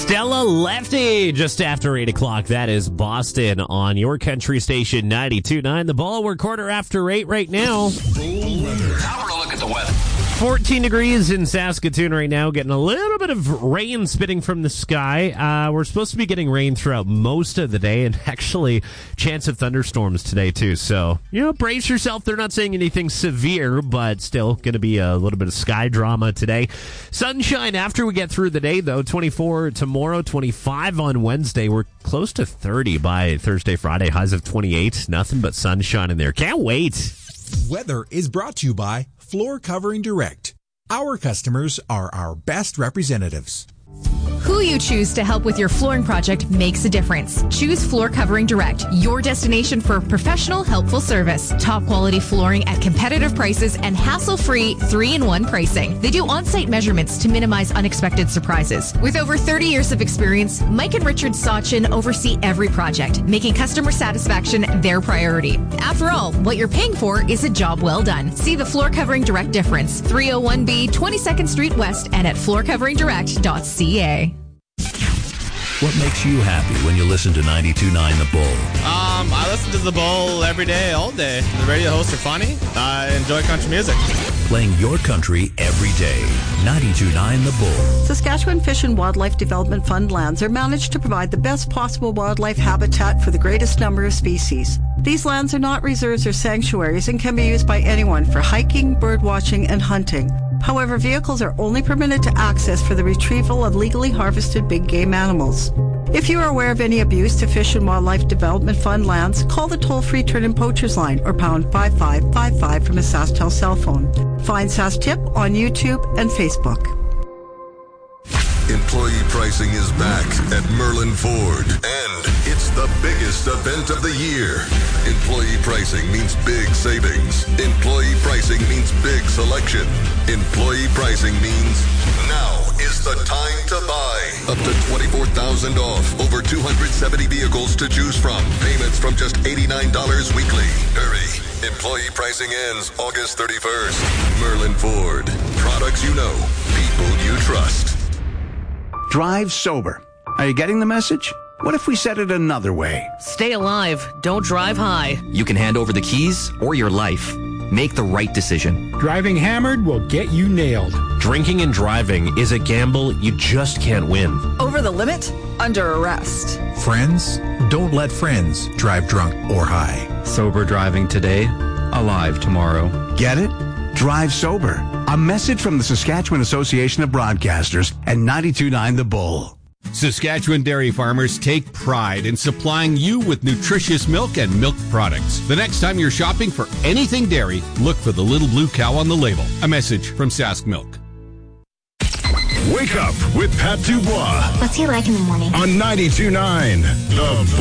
Stella Lefty, just after 8 o'clock. That is Boston on your country station 92.9. The Ball, we're quarter after 8 right now. Now we're a look at the weather. 14 degrees in Saskatoon right now, getting a little bit of rain spitting from the sky. We're supposed to be getting rain throughout most of the day, and actually chance of thunderstorms today too. So, brace yourself. They're not saying anything severe, but still going to be a little bit of sky drama today. Sunshine after we get through the day, though. 24 tomorrow, 25 on Wednesday. We're close to 30 by Thursday, Friday. Highs of 28. Nothing but sunshine in there. Can't wait. Weather is brought to you by Floor Covering Direct. Our customers are our best representatives. Who you choose to help with your flooring project makes a difference. Choose Floor Covering Direct, your destination for professional, helpful service. Top quality flooring at competitive prices and hassle-free 3-in-1 pricing. They do on-site measurements to minimize unexpected surprises. With over 30 years of experience, Mike and Richard Sachin oversee every project, making customer satisfaction their priority. After all, what you're paying for is a job well done. See the Floor Covering Direct difference. 301B 22nd Street West and at floorcoveringdirect.ca. What makes you happy when you listen to 92.9 The Bull? I listen to The Bull every day, all day. The radio hosts are funny. I enjoy country music. Playing your country every day. 92.9 The Bull. Saskatchewan Fish and Wildlife Development Fund lands are managed to provide the best possible wildlife habitat for the greatest number of species. These lands are not reserves or sanctuaries and can be used by anyone for hiking, bird watching, and hunting. However, vehicles are only permitted to access for the retrieval of legally harvested big game animals. If you are aware of any abuse to Fish and Wildlife Development Fund lands, call the toll-free Turn-In Poachers line or pound 5555 from a SaskTel cell phone. Find SaskTip on YouTube and Facebook. Employee pricing is back at Merlin Ford, and it's the biggest event of the year. Employee pricing means big savings. Employee pricing means big selection. Employee pricing means now is the time to buy. Up to $24,000 off. Over 270 vehicles to choose from. Payments from just $89 weekly. Hurry. Employee pricing ends August 31st. Merlin Ford. Products you know. People you trust. Drive sober. Are you getting the message? What if we said it another way? Stay alive. Don't drive high. You can hand over the keys or your life. Make the right decision. Driving hammered will get you nailed. Drinking and driving is a gamble you just can't win. Over the limit? Under arrest. Friends, don't let friends drive drunk or high. Sober driving today, alive tomorrow. Get it? Drive sober. A message from the Saskatchewan Association of Broadcasters and 92.9 The Bull. Saskatchewan dairy farmers take pride in supplying you with nutritious milk and milk products. The next time you're shopping for anything dairy, look for the little blue cow on the label. A message from Sask Milk. Wake up with Pat Dubois. What's he like in the morning? On 92.9 The